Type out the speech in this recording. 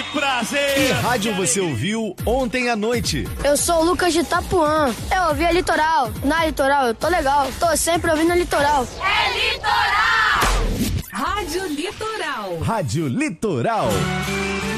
prazer! Que rádio você ouviu ontem à noite? Eu sou o Lucas de Itapuã. Eu ouvi a Litoral. Na Litoral eu tô legal. Tô sempre ouvindo a Litoral. É Litoral! Rádio Litoral. Rádio Litoral.